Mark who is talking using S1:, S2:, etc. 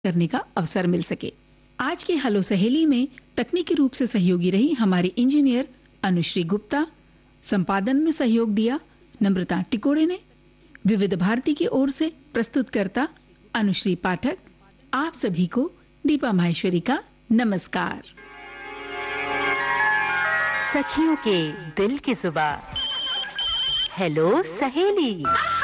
S1: करने का अवसर मिल सके। आज के हेलो सहेली में तकनीकी रूप से सहयोगी रही हमारी इंजीनियर अनुश्री गुप्ता, संपादन में सहयोग दिया नम्रता टिकोड़े ने। विविध भारती की ओर से प्रस्तुतकर्ता अनुश्री पाठक। आप सभी को दीपा माहेश्वरी का नमस्कार।
S2: सखियों के दिल की जुबान, हेलो सहेली।